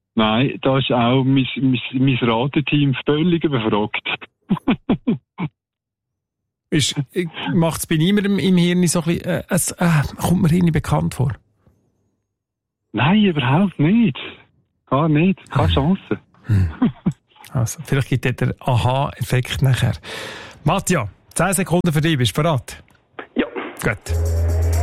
Nein, da ist auch mein Rateteam völlig überfragt. Macht es bei niemandem im Hirn so ein bisschen, kommt mir irgendwie bekannt vor? Nein, überhaupt nicht. Gar nicht. Keine Chance. Also, vielleicht gibt es der Aha-Effekt nachher. Matthias, 10 Sekunden für dich, bist du bereit? Ja. Gut.